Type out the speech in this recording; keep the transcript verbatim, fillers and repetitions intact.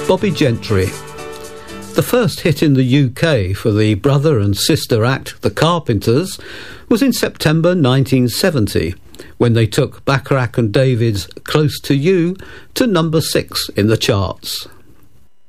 Bobby Gentry. The first hit in the U K for the brother and sister act The Carpenters was in September nineteen seventy, when they took Bacharach and David's Close to You to number six in the charts.